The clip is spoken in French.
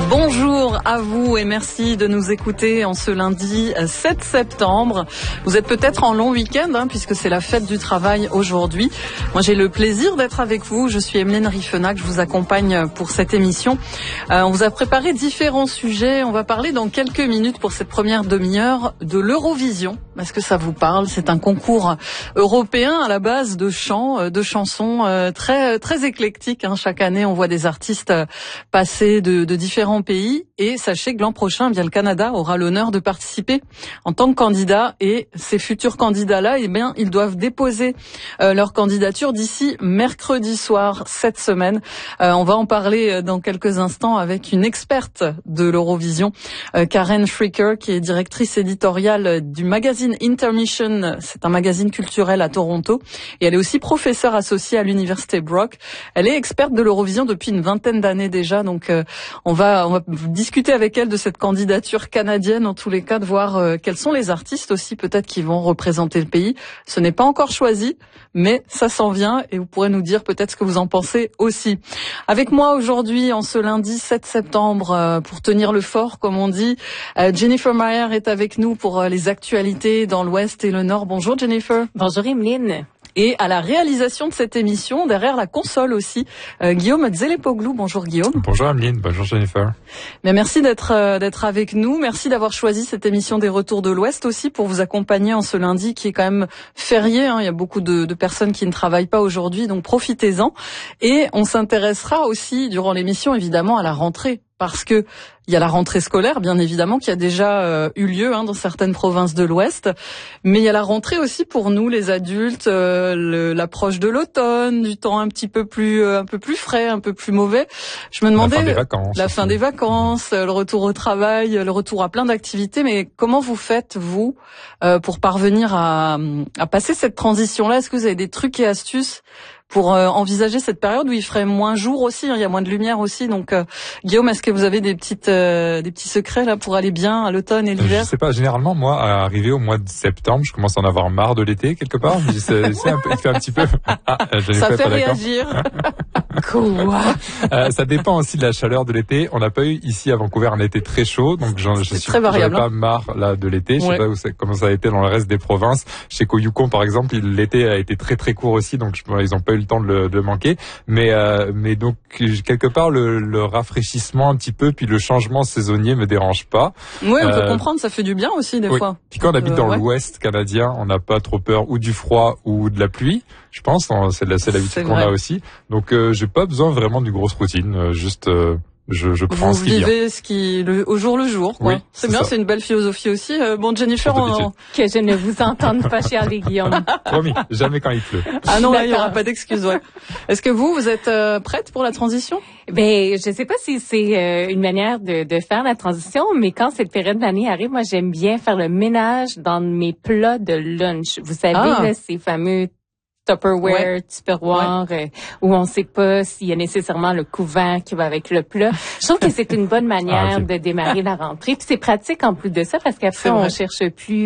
Bonjour à vous et merci de nous écouter en ce lundi 7 septembre. Vous êtes peut-être en long week-end puisque c'est la fête du travail aujourd'hui. Moi j'ai le plaisir d'être avec vous. Je suis Emeline Riffenac, je vous accompagne pour cette émission. On vous a préparé différents sujets. On va parler dans quelques minutes pour cette première demi-heure de l'Eurovision. Est-ce que ça vous parle? C'est un concours européen à la base de chants, de chansons très éclectiques. Chaque année on voit des artistes passer de différents pays et sachez que l'an prochain, le Canada aura l'honneur de participer en tant que candidat et ces futurs candidats-là, ils doivent déposer leur candidature d'ici mercredi soir cette semaine. On va en parler dans quelques instants avec une experte de l'Eurovision, Karen Fricker, qui est directrice éditoriale du magazine Intermission. C'est un magazine culturel à Toronto et elle est aussi professeure associée à l'université Brock. Elle est experte de l'Eurovision depuis une vingtaine d'années déjà, donc on va discuter avec elle de cette candidature canadienne, en tous les cas, de voir quels sont les artistes aussi peut-être qui vont représenter le pays. Ce n'est pas encore choisi, mais ça s'en vient et vous pourrez nous dire peut-être ce que vous en pensez aussi. Avec moi aujourd'hui, en ce lundi 7 septembre, pour tenir le fort, comme on dit, Jennifer Meyer est avec nous pour les actualités dans l'Ouest et le Nord. Bonjour Jennifer. Bonjour Emeline. Et à la réalisation de cette émission, derrière la console aussi, Guillaume Zelepoglou. Bonjour Guillaume. Bonjour Ameline, bonjour Jennifer. Bien, merci d'être avec nous. Merci d'avoir choisi cette émission des Retours de l'Ouest aussi pour vous accompagner en ce lundi qui est quand même férié. Il y a beaucoup de personnes qui ne travaillent pas aujourd'hui, donc profitez-en. Et on s'intéressera aussi durant l'émission évidemment à la rentrée. Parce que il y a la rentrée scolaire, bien évidemment, qui a déjà eu lieu dans certaines provinces de l'Ouest, mais il y a la rentrée aussi pour nous, les adultes, l'approche de l'automne, du temps un peu plus frais, un peu plus mauvais. Je me demandais la fin des vacances, le retour au travail, le retour à plein d'activités. Mais comment vous faites vous pour parvenir à passer cette transition-là? Est-ce que vous avez des trucs et astuces pour envisager cette période où il ferait moins jour aussi, il y a moins de lumière aussi. Donc Guillaume, est-ce que vous avez des petits secrets là pour aller bien à l'automne et l'hiver? Je sais pas, généralement moi, arrivé au mois de septembre, je commence à en avoir marre de l'été quelque part. Il fait un petit peu. Ça fait réagir. Quoi? Ça dépend aussi de la chaleur de l'été. On n'a pas eu ici à Vancouver un été très chaud, donc je suis très variable, pas marre là de l'été. Je sais pas comment ça a été dans le reste des provinces. Je sais qu'au Yukon par exemple, l'été a été très très court aussi, donc ils ont pas eu le temps de le manquer. Mais donc quelque part le rafraîchissement un petit peu, puis le changement saisonnier me dérange pas. Oui, on peut comprendre, ça fait du bien aussi des fois. Puis quand on habite dans l'Ouest canadien, on n'a pas trop peur ou du froid ou de la pluie. Je pense, c'est l'habitude qu'on a aussi. Donc j'ai pas besoin vraiment d'une grosse routine, juste je prends ce qui vient. Vous vivez au jour le jour, quoi. Oui, c'est bien, c'est une belle philosophie aussi. Bon, Jennifer, que je ne vous entende pas chialer, Guillaume. Promis, jamais quand il pleut. Ah non, là, il y aura pas d'excuses, ouais. Est-ce que vous êtes prête pour la transition? Ben, je sais pas si c'est une manière de faire la transition, mais quand cette période d'année arrive, moi, j'aime bien faire le ménage dans mes plats de lunch. Vous savez, là, ces fameux Tupperware, Tupperware, où on sait pas s'il y a nécessairement le couvert qui va avec le plat. Je trouve que c'est une bonne manière de démarrer la rentrée. Puis c'est pratique en plus de ça parce qu'après on cherche plus